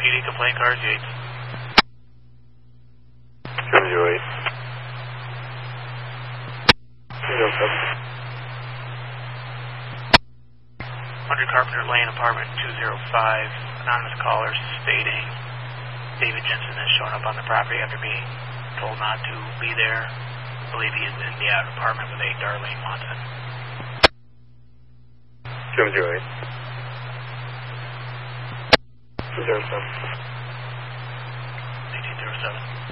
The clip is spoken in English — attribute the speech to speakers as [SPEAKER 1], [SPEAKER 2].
[SPEAKER 1] PD complaint cars, Yates.
[SPEAKER 2] 708.
[SPEAKER 1] 100 Carpenter Lane, apartment 205. Anonymous caller stating David Jensen has shown up on the property after being told not to be there. I believe he is in the apartment with a Darlene Watson.
[SPEAKER 2] 708. 207.
[SPEAKER 1] 1807.